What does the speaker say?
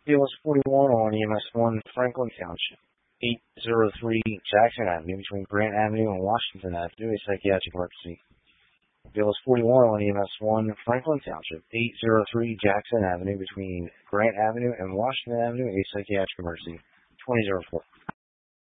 BLS 41 on EMS 1, Franklin Township. 803 Jackson Avenue between Grant Avenue and Washington Avenue, a psychiatric emergency. BLS 41 on EMS 1, Franklin Township. 803 Jackson Avenue between Grant Avenue and Washington Avenue, a psychiatric emergency. 2004.